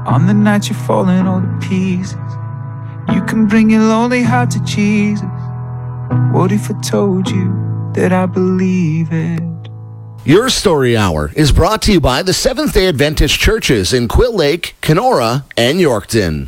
On the night you're falling all to pieces, you can bring your lonely heart to Jesus. What if I told you that I believe it? Your Story Hour is brought to you by the Seventh-day Adventist churches in Quill Lake, Kenora, and Yorkton.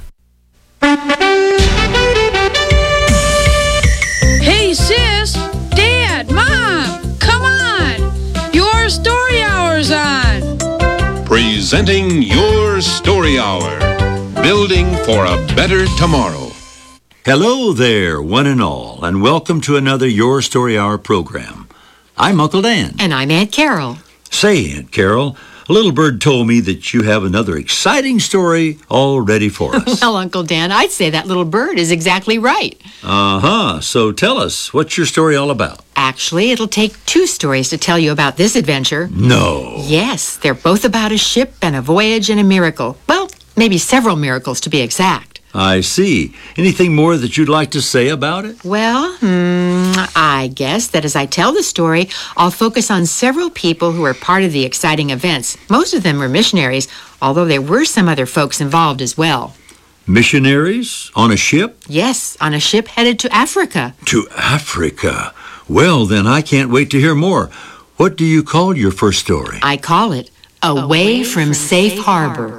Hey, sis, Dad, Mom, come on. Your Story Hour's on. Presenting Your Story Hour, building for a better tomorrow. Hello there, one and all, and welcome to another Your Story Hour program. I'm Uncle Dan. And I'm Aunt Carol. Say, Aunt Carol, a little bird told me that you have another exciting story all ready for us. Well, Uncle Dan, I'd say that little bird is exactly right. Uh-huh. So tell us, what's your story all about? Actually, it'll take 2 stories to tell you about this adventure. No. Yes, they're both about a ship and a voyage and a miracle. Well, maybe several miracles to be exact. I see. Anything more that you'd like to say about it? Well, I guess that as I tell the story, I'll focus on several people who were part of the exciting events. Most of them were missionaries, although there were some other folks involved as well. Missionaries? On a ship? Yes, on a ship headed to Africa. To Africa? Well, then I can't wait to hear more. What do you call your first story? I call it Away from Safe Harbor.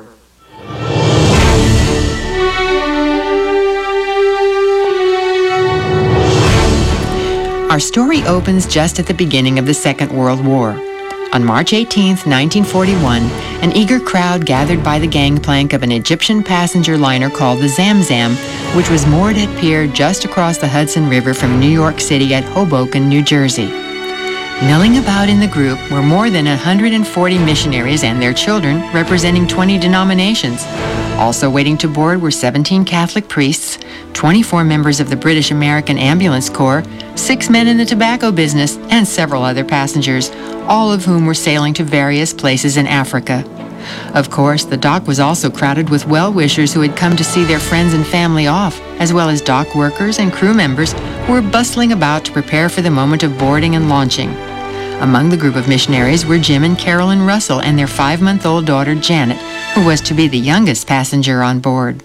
Our story opens just at the beginning of the Second World War. On March 18, 1941, an eager crowd gathered by the gangplank of an Egyptian passenger liner called the Zamzam, which was moored at pier just across the Hudson River from New York City at Hoboken, New Jersey. Milling about in the group were more than 140 missionaries and their children, representing 20 denominations. Also waiting to board were 17 Catholic priests, 24 members of the British American Ambulance Corps, 6 men in the tobacco business, and several other passengers, all of whom were sailing to various places in Africa. Of course, the dock was also crowded with well-wishers who had come to see their friends and family off, as well as dock workers and crew members who were bustling about to prepare for the moment of boarding and launching. Among the group of missionaries were Jim and Carolyn Russell and their 5-month-old daughter, Janet, who was to be the youngest passenger on board.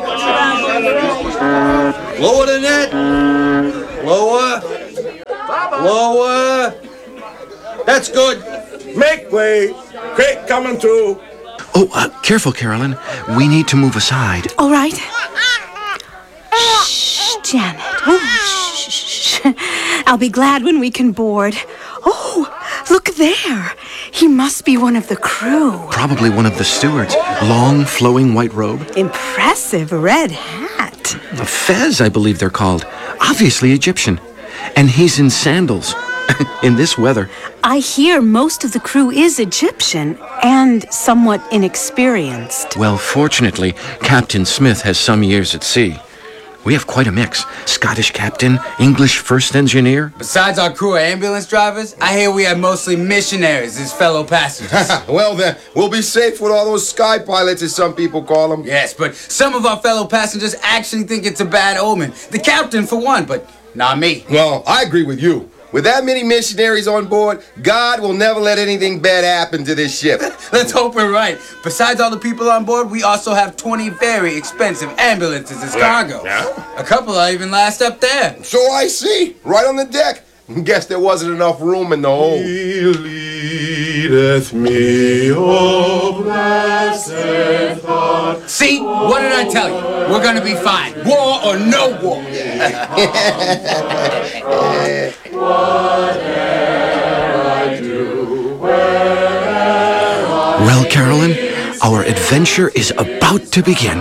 Lower the net. Lower. Lower. That's good. Make way. Quick, coming through. Oh, careful, Carolyn. We need to move aside. All right. Shh, Janet. Oh, shh. I'll be glad when we can board. Oh, look there. He must be one of the crew. Probably one of the stewards. Long, flowing white robe. Impressive red hat. A fez, I believe they're called. Obviously Egyptian. And he's in sandals. In this weather. I hear most of the crew is Egyptian and somewhat inexperienced. Well, fortunately, Captain Smith has some years at sea. We have quite a mix. Scottish captain, English first engineer. Besides our crew of ambulance drivers, I hear we have mostly missionaries as fellow passengers. Well then, we'll be safe with all those sky pilots, as some people call them. Yes, but some of our fellow passengers actually think it's a bad omen. The captain, for one, but not me. Well, I agree with you. With that many missionaries on board, God will never let anything bad happen to this ship. Let's hope we're right. Besides all the people on board, we also have 20 very expensive ambulances as cargo. Yeah. A couple are even last up there. So I see, right on the deck. Guess there wasn't enough room in the hold. He leadeth me, O blessed thought. See? What did I tell you? We're gonna be fine. War or no war. Well, Carolyn, our adventure is about to begin.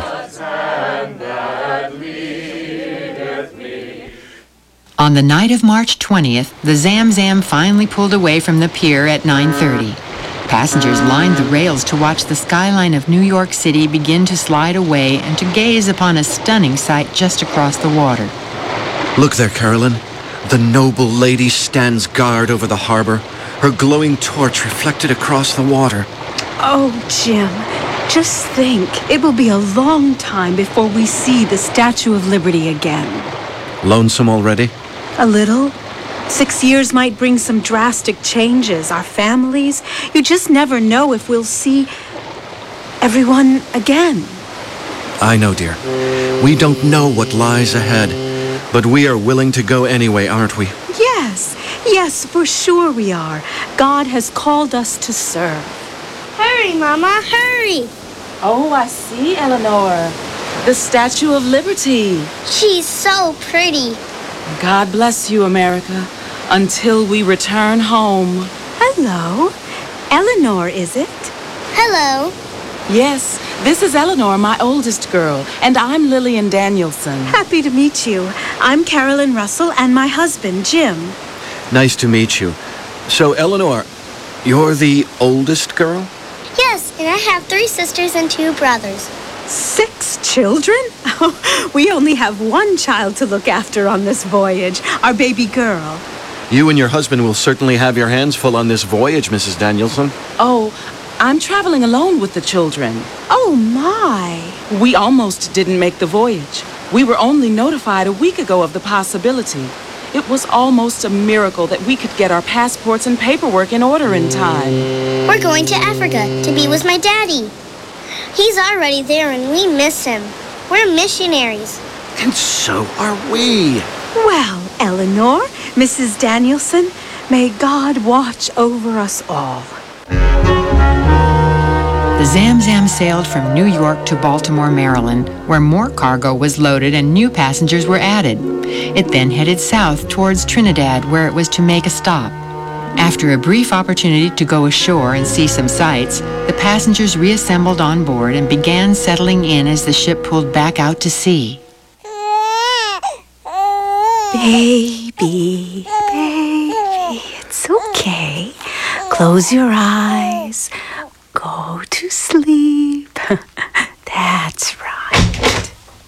On the night of March 20th, the Zamzam finally pulled away from the pier at 9:30. Passengers lined the rails to watch the skyline of New York City begin to slide away and to gaze upon a stunning sight just across the water. Look there, Carolyn. The noble lady stands guard over the harbor, her glowing torch reflected across the water. Oh, Jim, just think. It will be a long time before we see the Statue of Liberty again. Lonesome already? A little. 6 years might bring some drastic changes. Our families, you just never know if we'll see everyone again. I know, dear. We don't know what lies ahead, but we are willing to go anyway, aren't we? Yes, for sure we are. God has called us to serve. Hurry, Mama, hurry. Oh, I see, Eleanor. The Statue of Liberty. She's so pretty. God bless you, America, until we return home. Hello. Eleanor, is it? Hello. Yes, this is Eleanor, my oldest girl, and I'm Lillian Danielson. Happy to meet you. I'm Carolyn Russell and my husband, Jim. Nice to meet you. So, Eleanor, you're the oldest girl? Yes, and I have 3 sisters and 2 brothers. 6 children? We only have 1 child to look after on this voyage, our baby girl. You and your husband will certainly have your hands full on this voyage, Mrs. Danielson. Oh, I'm traveling alone with the children. Oh, my. We almost didn't make the voyage. We were only notified a week ago of the possibility. It was almost a miracle that we could get our passports and paperwork in order in time. We're going to Africa to be with my daddy. He's already there and we miss him. We're missionaries. And so are we. Well, Eleanor, Mrs. Danielson, may God watch over us all. The Zamzam sailed from New York to Baltimore, Maryland, where more cargo was loaded and new passengers were added. It then headed south towards Trinidad, where it was to make a stop. After a brief opportunity to go ashore and see some sights, the passengers reassembled on board and began settling in as the ship pulled back out to sea. Baby, it's okay. Close your eyes. Go to sleep. That's right.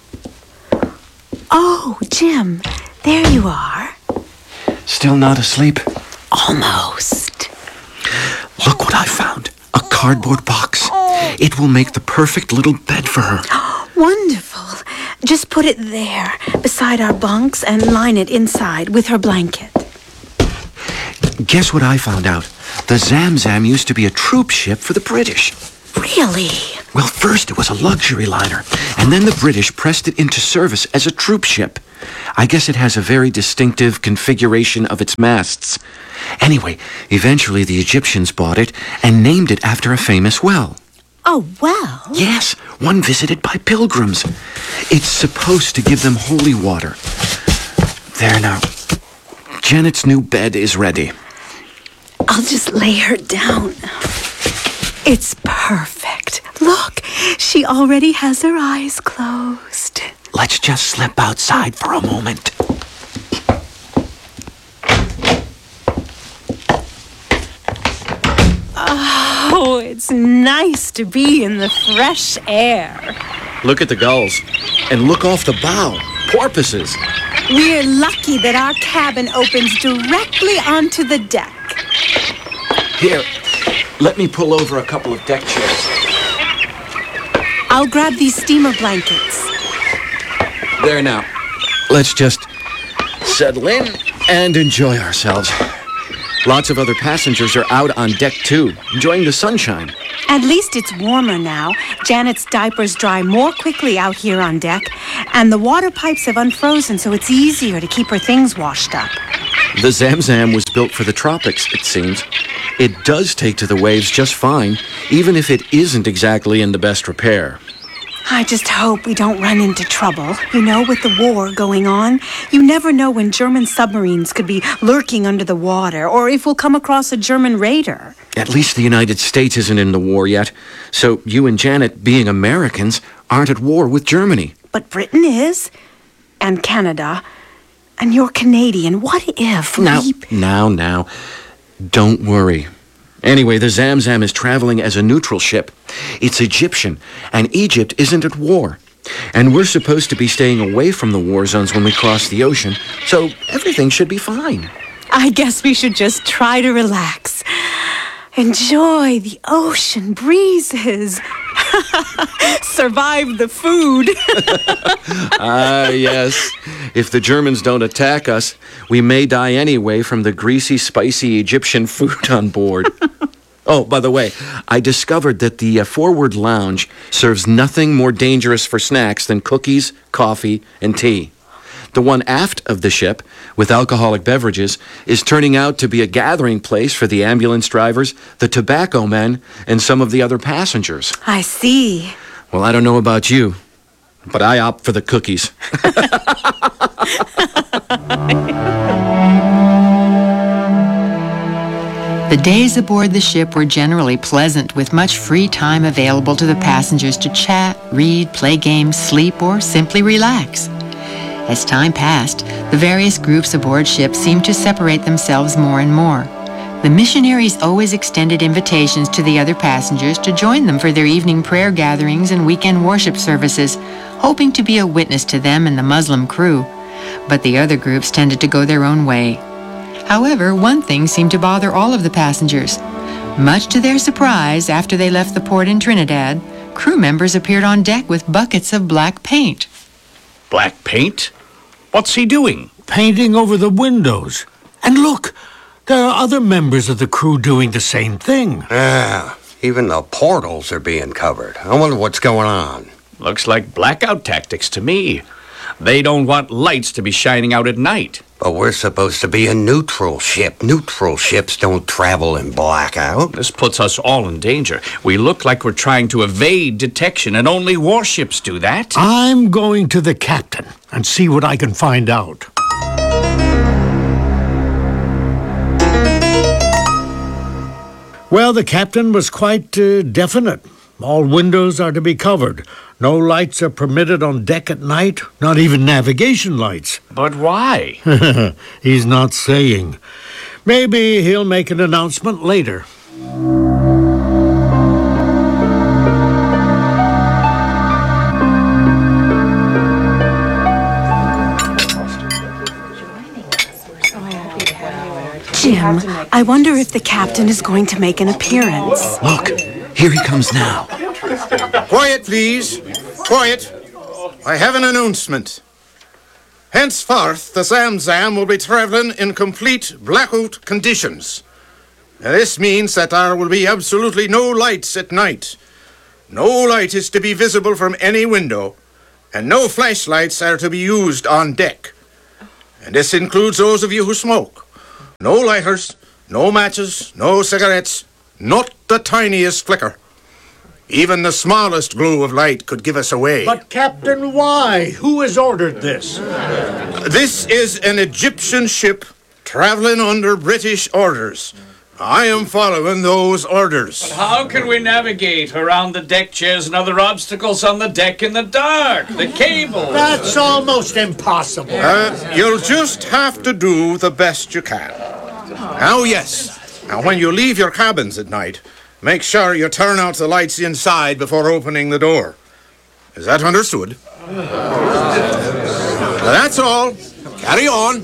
Oh, Jim, there you are. Still not asleep? Almost. Look what I found. A cardboard box. It will make the perfect little bed for her. Wonderful. Just put it there, beside our bunks, and line it inside with her blanket. Guess what I found out? The Zamzam used to be a troop ship for the British. Really? Well, first it was a luxury liner, and then the British pressed it into service as a troop ship. I guess it has a very distinctive configuration of its masts. Anyway, eventually the Egyptians bought it and named it after a famous well. Oh, well? Yes, one visited by pilgrims. It's supposed to give them holy water. There now. Janet's new bed is ready. I'll just lay her down. It's perfect. Look, she already has her eyes closed. Let's just slip outside for a moment. Oh, it's nice to be in the fresh air. Look at the gulls. And look off the bow. Porpoises. We're lucky that our cabin opens directly onto the deck. Here, let me pull over a couple of deck chairs. I'll grab these steamer blankets. There now. Let's just settle in and enjoy ourselves. Lots of other passengers are out on deck too, enjoying the sunshine. At least it's warmer now. Janet's diapers dry more quickly out here on deck, and the water pipes have unfrozen, so it's easier to keep her things washed up. The Zamzam was built for the tropics, it seems. It does take to the waves just fine, even if it isn't exactly in the best repair. I just hope we don't run into trouble. You know, with the war going on, you never know when German submarines could be lurking under the water, or if we'll come across a German raider. At least the United States isn't in the war yet, so you and Janet, being Americans, aren't at war with Germany. But Britain is, and Canada, and you're Canadian. What if Now. Don't worry. Anyway, the Zamzam is traveling as a neutral ship. It's Egyptian, and Egypt isn't at war. And we're supposed to be staying away from the war zones when we cross the ocean, so everything should be fine. I guess we should just try to relax. Enjoy the ocean breezes. Survive the food. Yes. If the Germans don't attack us, we may die anyway from the greasy, spicy Egyptian food on board. Oh, by the way, I discovered that the forward lounge serves nothing more dangerous for snacks than cookies, coffee, and tea. The one aft of the ship, with alcoholic beverages, is turning out to be a gathering place for the ambulance drivers, the tobacco men, and some of the other passengers. I see. Well, I don't know about you, but I opt for the cookies. The days aboard the ship were generally pleasant, with much free time available to the passengers to chat, read, play games, sleep, or simply relax. As time passed, the various groups aboard ship seemed to separate themselves more and more. The missionaries always extended invitations to the other passengers to join them for their evening prayer gatherings and weekend worship services, hoping to be a witness to them and the Muslim crew. But the other groups tended to go their own way. However, one thing seemed to bother all of the passengers. Much to their surprise, after they left the port in Trinidad, crew members appeared on deck with buckets of black paint. Black paint? What's he doing? Painting over the windows. And look, there are other members of the crew doing the same thing. Yeah, even the portals are being covered. I wonder what's going on. Looks like blackout tactics to me. They don't want lights to be shining out at night. But we're supposed to be a neutral ship. Neutral ships don't travel in blackout. This puts us all in danger. We look like we're trying to evade detection, and only warships do that. I'm going to the captain and see what I can find out. Well, the captain was quite definite. All windows are to be covered. No lights are permitted on deck at night, not even navigation lights. But why? He's not saying. Maybe he'll make an announcement later. Jim, I wonder if the captain is going to make an appearance. Look, here he comes now. Quiet, please. Quiet. I have an announcement. Henceforth, the Zamzam will be traveling in complete blackout conditions. Now, this means that there will be absolutely no lights at night. No light is to be visible from any window, and no flashlights are to be used on deck. And this includes those of you who smoke. No lighters, no matches, no cigarettes, not the tiniest flicker. Even the smallest glow of light could give us away. But, Captain, why? Who has ordered this? This is an Egyptian ship traveling under British orders. I am following those orders. But how can we navigate around the deck chairs and other obstacles on the deck in the dark? The cable. That's almost impossible. You'll just have to do the best you can. Oh, yes. Now, when you leave your cabins at night, make sure you turn out the lights inside before opening the door. Is that understood? That's all. Carry on.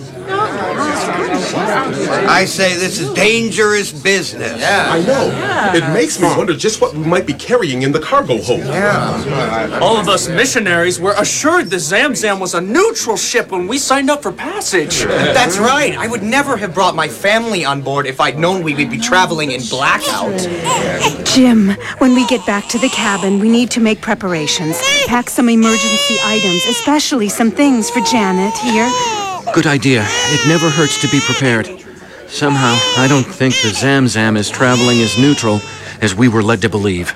I say this is dangerous business. Yeah, I know. It makes me wonder just what we might be carrying in the cargo hold. Yeah. All of us missionaries were assured the Zamzam was a neutral ship when we signed up for passage. That's right. I would never have brought my family on board if I'd known we would be traveling in blackout. Jim, when we get back to the cabin, we need to make preparations. Pack some emergency items, especially some things for Janet here. Good idea. It never hurts to be prepared. Somehow, I don't think the Zamzam is traveling as neutral as we were led to believe.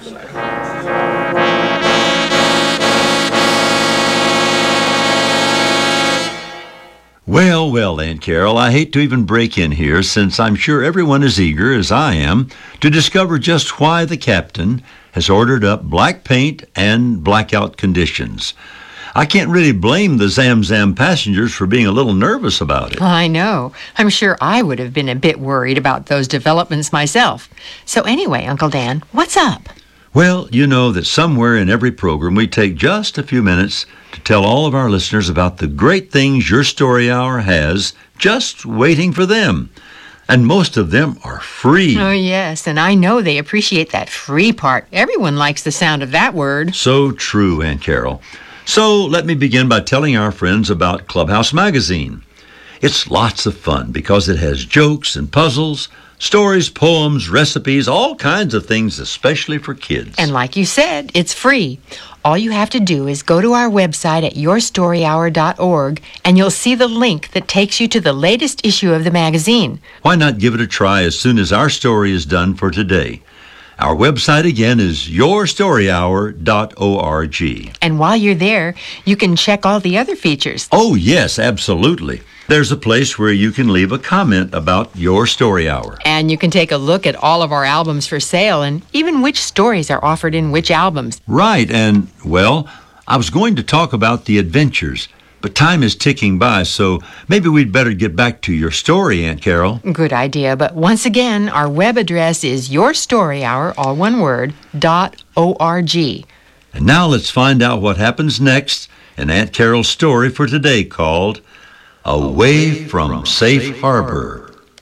Well, well, Aunt Carol, I hate to even break in here, since I'm sure everyone is eager, as I am, to discover just why the captain has ordered up black paint and blackout conditions. I can't really blame the Zamzam passengers for being a little nervous about it. I know. I'm sure I would have been a bit worried about those developments myself. So anyway, Uncle Dan, what's up? Well, you know that somewhere in every program we take just a few minutes to tell all of our listeners about the great things Your Story Hour has just waiting for them. And most of them are free. Oh, yes, and I know they appreciate that free part. Everyone likes the sound of that word. So true, Aunt Carol. So let me begin by telling our friends about Clubhouse Magazine. It's lots of fun because it has jokes and puzzles, Stories, poems, recipes, all kinds of things, especially for kids. And like you said, it's free. All you have to do is go to our website at yourstoryhour.org and you'll see the link that takes you to the latest issue of the magazine. Why not give it a try as soon as our story is done for today? Our website again is yourstoryhour.org. And while you're there, you can check all the other features. Oh, yes, absolutely. There's a place where you can leave a comment about Your Story Hour. And you can take a look at all of our albums for sale and even which stories are offered in which albums. Right, and, well, I was going to talk about the adventures, but time is ticking by, so maybe we'd better get back to your story, Aunt Carol. Good idea, but once again, our web address is yourstoryhour, all one word, .org. And now let's find out what happens next in Aunt Carol's story for today called Away from Safe Harbor.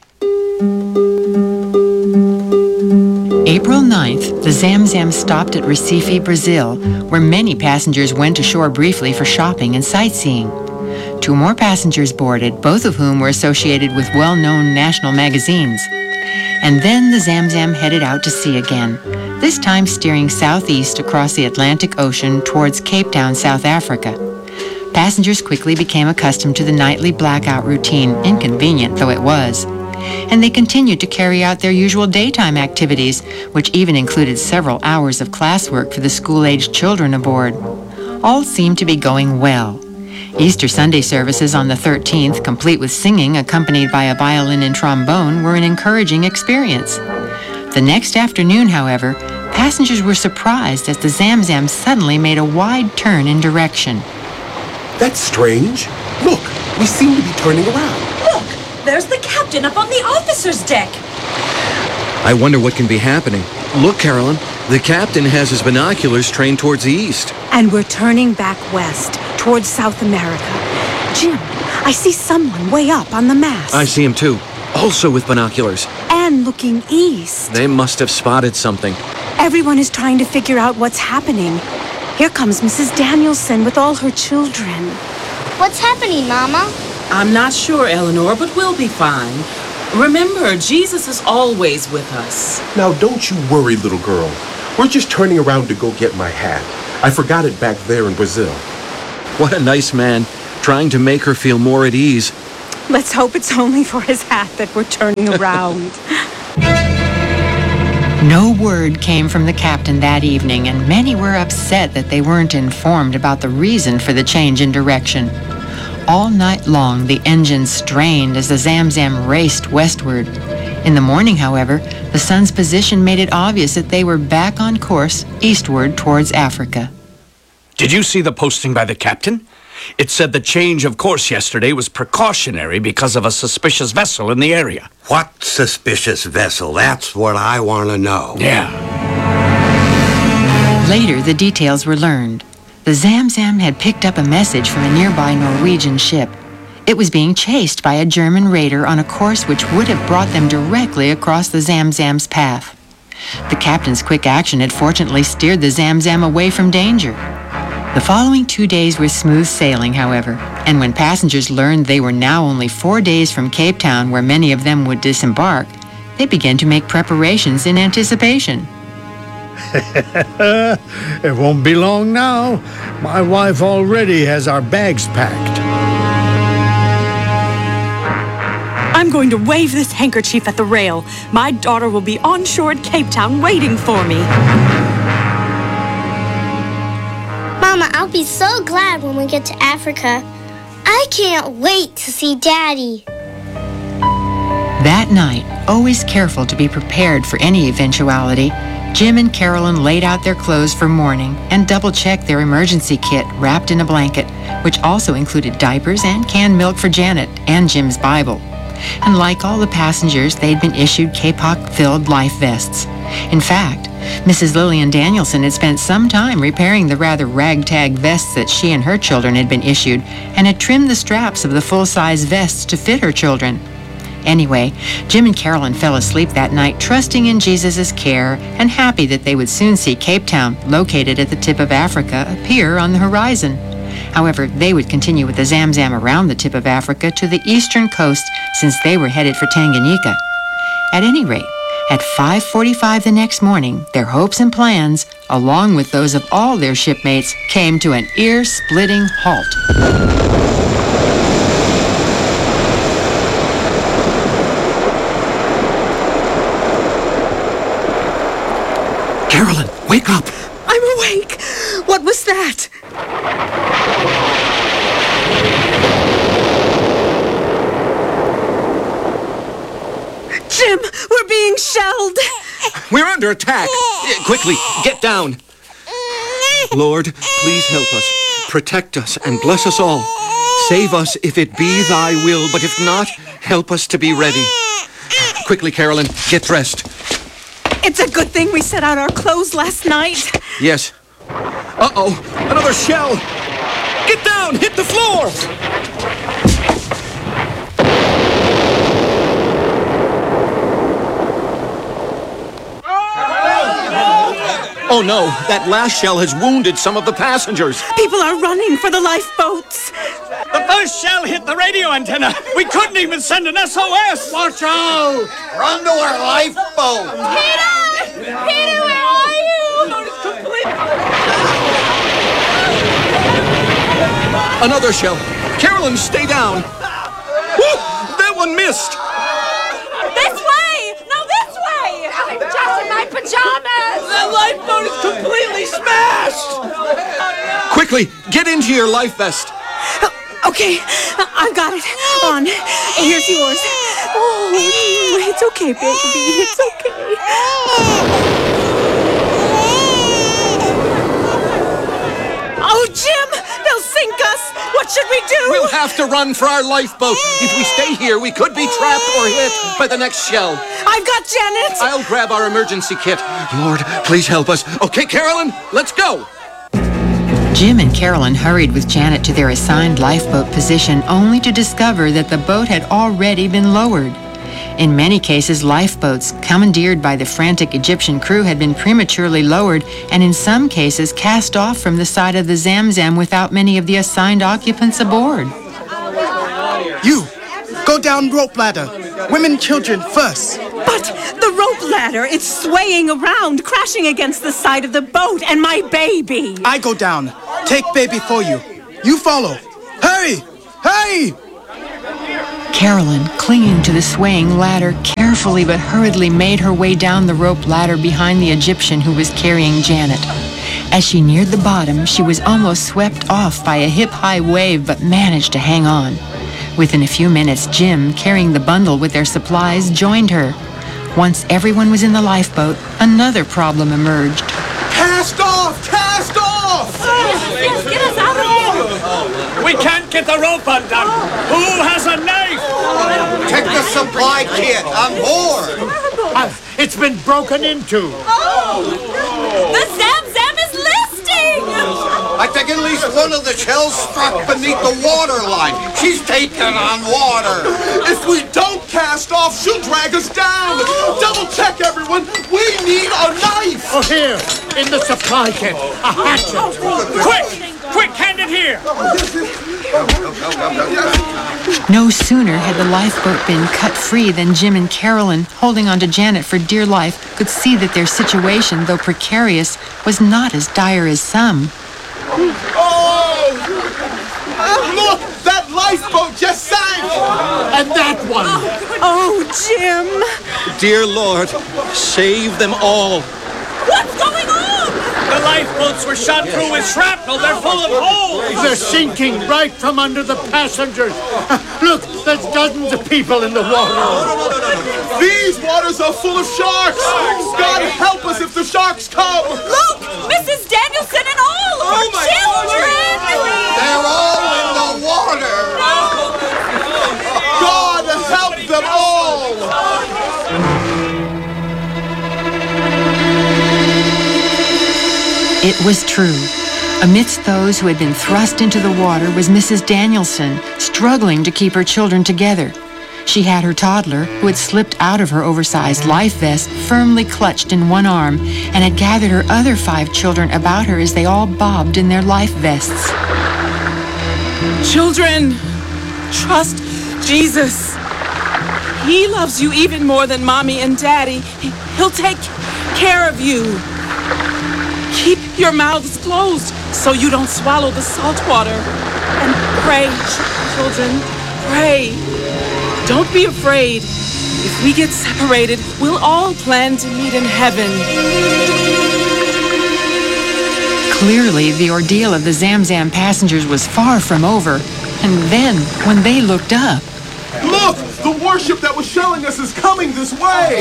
April 9th, the Zamzam stopped at Recife, Brazil, where many passengers went ashore briefly for shopping and sightseeing. 2 more passengers boarded, both of whom were associated with well-known national magazines. And then the Zamzam headed out to sea again, this time steering southeast across the Atlantic Ocean towards Cape Town, South Africa. Passengers quickly became accustomed to the nightly blackout routine, inconvenient though it was. And they continued to carry out their usual daytime activities, which even included several hours of classwork for the school-aged children aboard. All seemed to be going well. Easter Sunday services on the 13th, complete with singing accompanied by a violin and trombone, were an encouraging experience. The next afternoon, however, passengers were surprised as the Zamzam suddenly made a wide turn in direction. That's strange. Look, we seem to be turning around. Look, there's the captain up on the officer's deck. I wonder what can be happening. Look, Carolyn, the captain has his binoculars trained towards the east. And we're turning back west, towards South America. Jim, I see someone way up on the mast. I see him too, also with binoculars. And looking east. They must have spotted something. Everyone is trying to figure out what's happening. Here comes Mrs. Danielson with all her children. What's happening, Mama? I'm not sure, Eleanor, but we'll be fine. Remember, Jesus is always with us. Now, don't you worry, little girl. We're just turning around to go get my hat. I forgot it back there in Brazil. What a nice man, trying to make her feel more at ease. Let's hope it's only for his hat that we're turning around. No word came from the captain that evening, and many were upset that they weren't informed about the reason for the change in direction. All night long, the engine strained as the Zamzam raced westward. In the morning, however, the sun's position made it obvious that they were back on course eastward towards Africa. Did you see the posting by the captain? It said the change of course yesterday was precautionary because of a suspicious vessel in the area. What suspicious vessel? That's what I want to know. Yeah. Later, the details were learned. The Zamzam had picked up a message from a nearby Norwegian ship. It was being chased by a German raider on a course which would have brought them directly across the Zamzam's path. The captain's quick action had fortunately steered the Zamzam away from danger. The following 2 days were smooth sailing, however, and when passengers learned they were now only 4 days from Cape Town, where many of them would disembark, they began to make preparations in anticipation. It won't be long now. My wife already has our bags packed. I'm going to wave this handkerchief at the rail. My daughter will be on shore at Cape Town waiting for me. Mama, I'll be so glad when we get to Africa. I can't wait to see Daddy. That night, always careful to be prepared for any eventuality, Jim and Carolyn laid out their clothes for morning and double-checked their emergency kit wrapped in a blanket, which also included diapers and canned milk for Janet and Jim's Bible. And like all the passengers, they'd been issued Kapok-filled life vests. In fact, Mrs. Lillian Danielson had spent some time repairing the rather ragtag vests that she and her children had been issued and had trimmed the straps of the full-size vests to fit her children. Anyway, Jim and Carolyn fell asleep that night, trusting in Jesus' care and happy that they would soon see Cape Town, located at the tip of Africa, appear on the horizon. However, they would continue with the Zamzam around the tip of Africa to the eastern coast since they were headed for Tanganyika. At any rate, at 5:45 the next morning, their hopes and plans, along with those of all their shipmates, came to an ear-splitting halt. Carolyn, wake up! I'm awake. What was that? Jim, we're being shelled. We're under attack. Quickly, get down. Lord, please help us. Protect us and bless us all. Save us if it be thy will, but if not, help us to be ready. Quickly, Carolyn, get dressed. It's a good thing we set out our clothes last night. Yes. Uh-oh, another shell. Get down, hit the floor. Oh no, that last shell has wounded some of the passengers. People are running for the lifeboats. The first shell hit the radio antenna. We couldn't even send an SOS. Watch out! Run to our lifeboat! Peter! Peter, where are you? Another shell. Carolyn, stay down. Woo! That one missed. This way! No, this way! I'm just in my pajamas! The lifeboat is completely smashed! Quickly, get into your life vest. Okay, I've got it on. Here's yours. Oh, it's okay, baby. It's okay. Oh, Jim, they'll sink us. What should we do? We'll have to run for our lifeboat. If we stay here, we could be trapped or hit by the next shell. I've got Janet. I'll grab our emergency kit. Lord, please help us. Okay, Carolyn, let's go. Jim and Carolyn hurried with Janet to their assigned lifeboat position, only to discover that the boat had already been lowered. In many cases, lifeboats, commandeered by the frantic Egyptian crew, had been prematurely lowered, and in some cases cast off from the side of the Zamzam without many of the assigned occupants aboard. You, go down rope ladder. Women, children first. But the rope ladder, it's swaying around, crashing against the side of the boat, and my baby. I go down. Take baby for you. You follow. Hurry! Hurry! Carolyn, clinging to the swaying ladder, carefully but hurriedly made her way down the rope ladder behind the Egyptian who was carrying Janet. As she neared the bottom, she was almost swept off by a hip-high wave, but managed to hang on. Within a few minutes, Jim, carrying the bundle with their supplies, joined her. Once everyone was in the lifeboat, another problem emerged. Cast off! Cast off! Yes, get us out of here! We can't get the rope undone. Who has a knife? Take the supply kit on board! It's been broken into. The Zamzam is listing! I think at least one of the shells struck beneath the water line. She's taken on water. If we don't cast off, she'll drag us down. Double check, everyone. We need a knife. Oh, here, in the supply kit, a hatchet. Quick! Quick, hand it here! No sooner had the lifeboat been cut free than Jim and Carolyn, holding on to Janet for dear life, could see that their situation, though precarious, was not as dire as some. Oh! Look, that lifeboat just sank. And that one. Oh, Jim! Dear Lord, save them all. What's going on? The lifeboats were shot through with shrapnel. They're full of holes. They're sinking right from under the passengers. Look, there's dozens of people in the water. These waters are full of sharks. God help us if the sharks come. Look, Mrs. Danielson and all of her children. They're all in the water. God help them all. It was true. Amidst those who had been thrust into the water was Mrs. Danielson, struggling to keep her children together. She had her toddler, who had slipped out of her oversized life vest, firmly clutched in one arm, and had gathered her other 5 children about her as they all bobbed in their life vests. Children, trust Jesus. He loves you even more than Mommy and Daddy. He'll take care of you. Keep your mouths closed so you don't swallow the salt water. And pray, children, pray. Don't be afraid. If we get separated, we'll all plan to meet in heaven. Clearly, the ordeal of the Zamzam passengers was far from over. And then, when they looked up... Look! The warship that was shelling us is coming this way!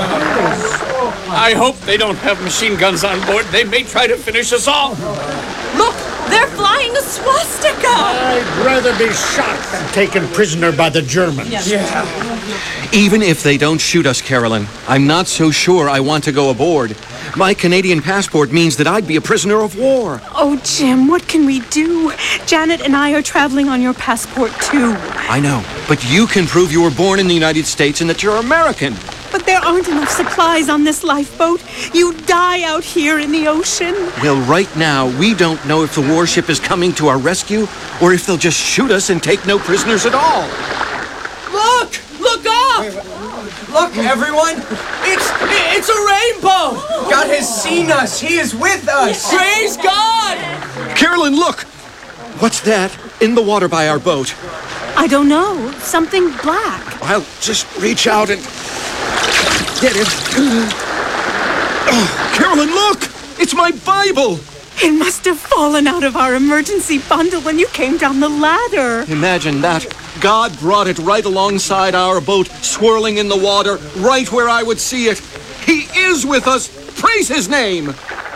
I hope they don't have machine guns on board. They may try to finish us off. Look, they're flying a swastika! I'd rather be shot than taken prisoner by the Germans. Even if they don't shoot us, Carolyn, I'm not so sure I want to go aboard. My Canadian passport means that I'd be a prisoner of war. Oh, Jim, what can we do? Janet and I are traveling on your passport, too. I know, but you can prove you were born in the United States and that you're American. But there aren't enough supplies on this lifeboat. You'd die out here in the ocean. Well, right now, we don't know if the warship is coming to our rescue or if they'll just shoot us and take no prisoners at all. Look! Look up! Look, everyone! It's a rainbow! God has seen us. He is with us. Praise God! Carolyn, look! What's that in the water by our boat? I don't know. Something black. I'll just reach out and get it. Oh, Carolyn, look! It's my Bible! It must have fallen out of our emergency bundle when you came down the ladder. Imagine that. God brought it right alongside our boat, swirling in the water, right where I would see it. He is with us. Praise his name.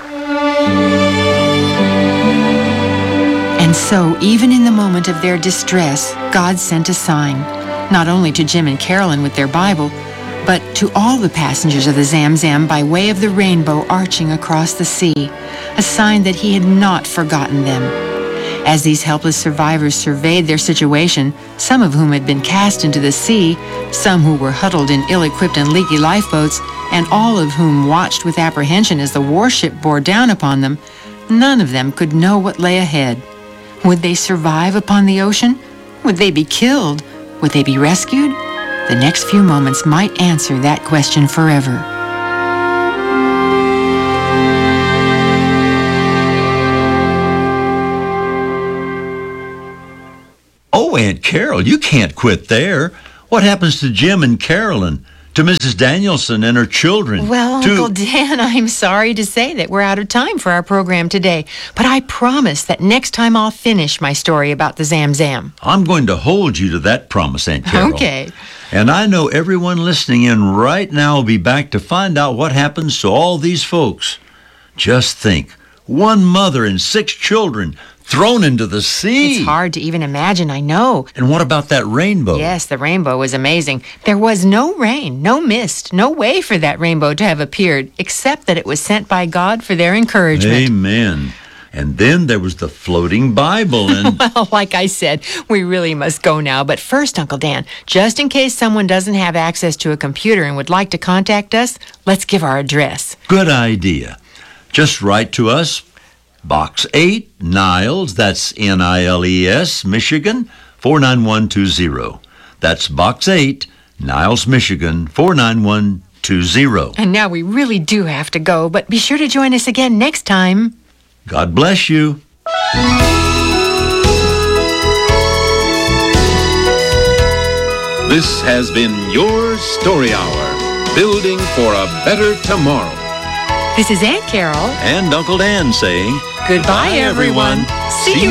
And so, even in the moment of their distress, God sent a sign, not only to Jim and Carolyn with their Bible, but to all the passengers of the Zamzam by way of the rainbow arching across the sea, a sign that he had not forgotten them. As these helpless survivors surveyed their situation, some of whom had been cast into the sea, some who were huddled in ill-equipped and leaky lifeboats, and all of whom watched with apprehension as the warship bore down upon them, none of them could know what lay ahead. Would they survive upon the ocean? Would they be killed? Would they be rescued? The next few moments might answer that question forever. Oh, Aunt Carol, you can't quit there. What happens to Jim and Carolyn? To Mrs. Danielson and her children? Well, Uncle Dan, I'm sorry to say that we're out of time for our program today. But I promise that next time I'll finish my story about the Zamzam. I'm going to hold you to that promise, Aunt Carol. Okay. And I know everyone listening in right now will be back to find out what happens to all these folks. Just think, one mother and 6 children thrown into the sea. It's hard to even imagine, I know. And what about that rainbow? Yes, the rainbow was amazing. There was no rain, no mist, no way for that rainbow to have appeared, except that it was sent by God for their encouragement. Amen. And then there was the floating Bible and... Well, like I said, we really must go now. But first, Uncle Dan, just in case someone doesn't have access to a computer and would like to contact us, let's give our address. Good idea. Just write to us, Box 8, Niles, that's Niles, Michigan, 49120. That's Box 8, Niles, Michigan, 49120. And now we really do have to go, but be sure to join us again next time. God bless you. This has been your Story Hour, building for a better tomorrow. This is Aunt Carol and Uncle Dan saying, goodbye, everyone. See you